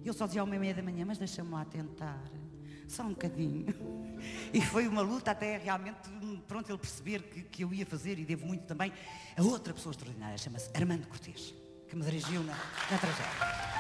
Eu só dizia ao 1h30 da manhã, mas deixa-me lá tentar, só um bocadinho. E foi uma luta até realmente, pronto, ele perceber que eu ia fazer, e devo muito também a outra pessoa extraordinária, chama-se Armando Cortês, que me dirigiu na tragédia.